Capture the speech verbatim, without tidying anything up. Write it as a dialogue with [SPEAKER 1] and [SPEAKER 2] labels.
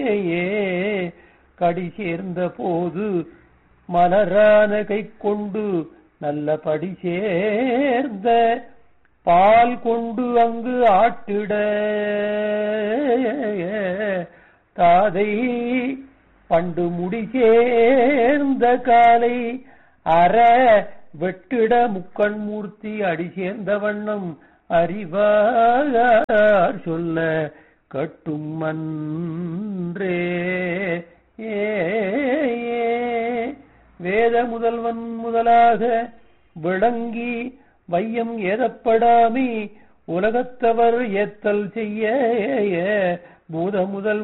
[SPEAKER 1] கடி சேர்ந்த போது மலரான கை கொண்டு நல்ல படி சேர்ந்த பால் கொண்டு அங்கு ஆட்டிட தாதை பண்டு முடி சேர்ந்த காலை அற வெட்டிட முக்கண் மூர்த்தி அடி சேர்ந்த வண்ணம் அறிவார் சொல்ல கட்டும் அன்றே. வேத முதல்வன் முதலாக விளங்கி வையம் ஏதப்படாமே உலகத்தவர் ஏத்தல் செய்ய பூத முதல்